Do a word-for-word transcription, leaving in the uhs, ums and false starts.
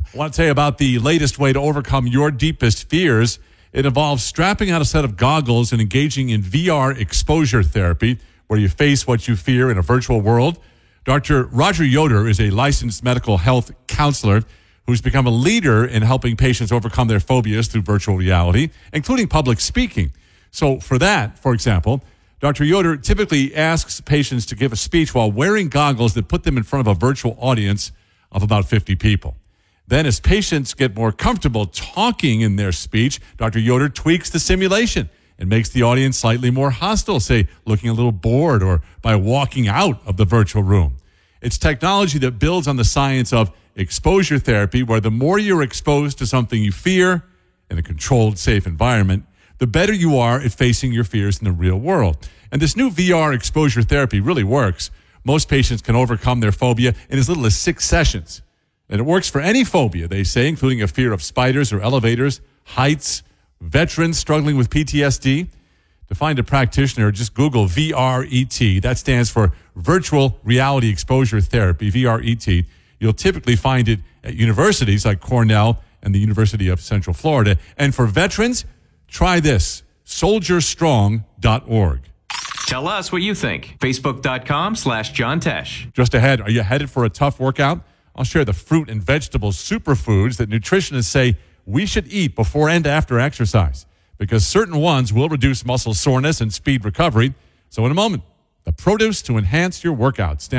I want to tell you about the latest way to overcome your deepest fears. It involves strapping on a set of goggles and engaging in V R exposure therapy, where you face what you fear in a virtual world. Doctor Roger Yoder is a licensed medical health counselor who's become a leader in helping patients overcome their phobias through virtual reality, including public speaking. So for that, for example, Doctor Yoder typically asks patients to give a speech while wearing goggles that put them in front of a virtual audience of about fifty people. Then as patients get more comfortable talking in their speech, Doctor Yoder tweaks the simulation and makes the audience slightly more hostile, say looking a little bored or by walking out of the virtual room. It's technology that builds on the science of exposure therapy, where the more you're exposed to something you fear in a controlled, safe environment, the better you are at facing your fears in the real world. And this new V R exposure therapy really works. Most patients can overcome their phobia in as little as six sessions. And it works for any phobia, they say, including a fear of spiders or elevators, heights, veterans struggling with P T S D. To find a practitioner, just Google V R E T. That stands for Virtual Reality Exposure Therapy, V R E T. You'll typically find it at universities like Cornell and the University of Central Florida. And for veterans, try this, soldier strong dot org. Tell us what you think. Facebook.com slash John Tesh. Just ahead, are you headed for a tough workout? I'll share the fruit and vegetable superfoods that nutritionists say we should eat before and after exercise, because certain ones will reduce muscle soreness and speed recovery. So in a moment, the produce to enhance your workout. Stand